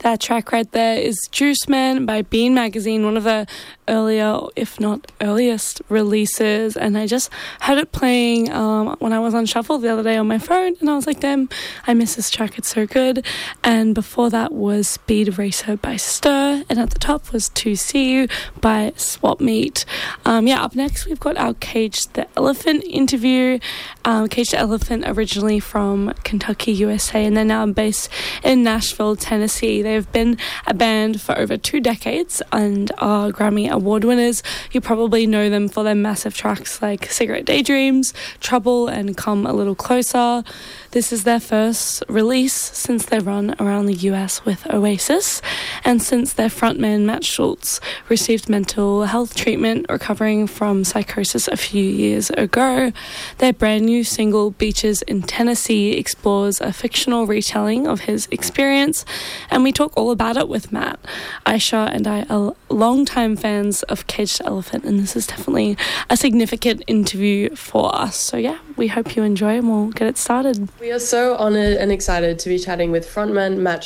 That track right there is Juice Man by Bean Magazine, one of the earlier, if not earliest, releases. And I just had it playing when I was on shuffle the other day on my phone, and I was like, damn, I miss this track, it's so good. And before that was Speed Racer by Stir, and at the top was To See You by Swap Meet. Up next we've got our Cage the Elephant interview. Cage the Elephant originally from Kentucky, USA, and they're now based in Nashville, Tennessee. They've been a band for over 2 decades and are Grammy Award winners. You probably know them for their massive tracks like Cigarette Daydreams, Trouble, and Come a Little Closer. This is their first release since their run around the US with Oasis, and since their frontman Matt Schultz received mental health treatment recovering from psychosis a few years ago. Their brand new single Beaches in Tennessee explores a fictional retelling of his experience, and we talk all about it with Matt. Aisha and I are longtime fans of Cage the Elephant, and this is definitely a significant interview for us. So yeah, we hope you enjoy, and we'll get it started. We are so honoured and excited to be chatting with frontman Matt